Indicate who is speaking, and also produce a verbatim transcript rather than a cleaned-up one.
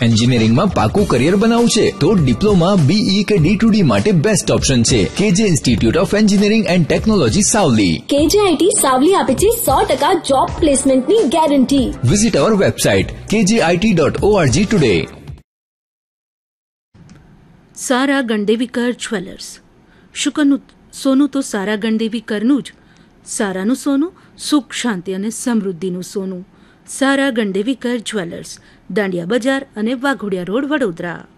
Speaker 1: એન્જિનિયરિંગમાં પાકું કરિયર બનાવવું છે તો ડિપ્લોમા, બીઈ કે ડી ટુ ડી માટે બેસ્ટ ઓપ્શન છે કેજે institute of engineering and technology Savli.
Speaker 2: કેજે આઈટી સાવલી આપે છે સો ટકા જોબ પ્લેસમેન્ટની ગેરંટી.
Speaker 1: વિઝિટ અવર વેબસાઇટ કેજે IT dot ORG today.
Speaker 3: Sara ગણદેવીકર jewellers. શુકરનું સોનું તો સારા ગણદેવીકરનું જ. સારાનું સોનું, સુખ, શાંતિ અને સમૃદ્ધિનું સોનું. સારા ગણદેવીકર જ્વેલર્સ, દાંડિયા બજાર અને વાઘોડિયા રોડ, વડોદરા.